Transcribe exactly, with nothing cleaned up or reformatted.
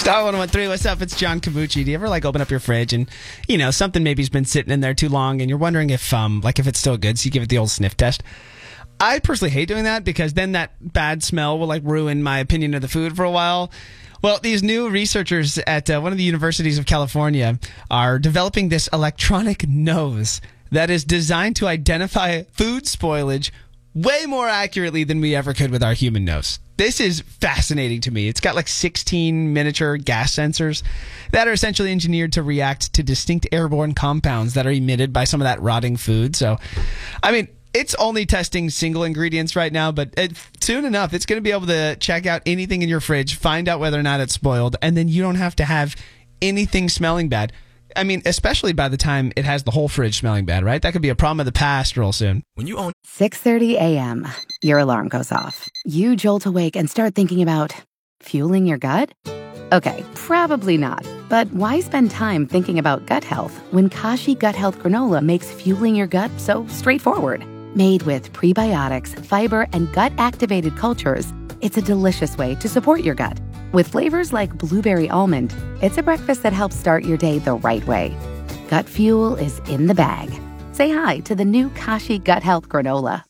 Star one oh one three, what's up? It's John Cavucci. Do you ever like open up your fridge and, you know, something maybe's been sitting in there too long and you're wondering if, um, like if it's still good, so you give it the old sniff test? I personally hate doing that because then that bad smell will like ruin my opinion of the food for a while. Well, these new researchers at uh, one of the universities of California are developing this electronic nose that is designed to identify food spoilage way more accurately than we ever could with our human nose. This is fascinating to me. It's got like sixteen miniature gas sensors that are essentially engineered to react to distinct airborne compounds that are emitted by some of that rotting food. So, I mean, it's only testing single ingredients right now, but it, soon enough, it's going to be able to check out anything in your fridge, find out whether or not it's spoiled, and then you don't have to have anything smelling bad. I mean, especially by the time it has the whole fridge smelling bad, right? That could be a problem of the past real soon. When you own six thirty a.m., your alarm goes off. You jolt awake and start thinking about fueling your gut? Okay, probably not. But why spend time thinking about gut health when Kashi Gut Health Granola makes fueling your gut so straightforward? Made with prebiotics, fiber, and gut-activated cultures, it's a delicious way to support your gut. With flavors like blueberry almond, it's a breakfast that helps start your day the right way. Gut fuel is in the bag. Say hi to the new Kashi Gut Health Granola.